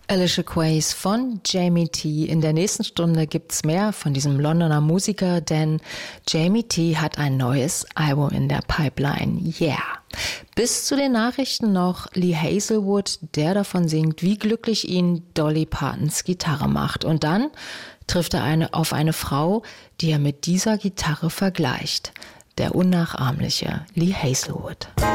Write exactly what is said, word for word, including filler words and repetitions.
Alicia Keys von Jamie T. In der nächsten Stunde gibt's mehr von diesem Londoner Musiker, denn Jamie T. hat ein neues Album in der Pipeline. Yeah! Bis zu den Nachrichten noch Lee Hazelwood, der davon singt, wie glücklich ihn Dolly Partons Gitarre macht. Und dann trifft er eine, auf eine Frau, die er mit dieser Gitarre vergleicht. Der unnachahmliche Lee Hazelwood.